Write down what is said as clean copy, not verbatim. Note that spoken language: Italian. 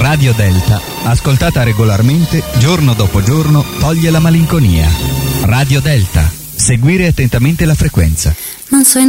Radio Delta, ascoltata regolarmente, giorno dopo giorno, toglie la malinconia. Radio Delta. Seguire attentamente la frequenza. Non so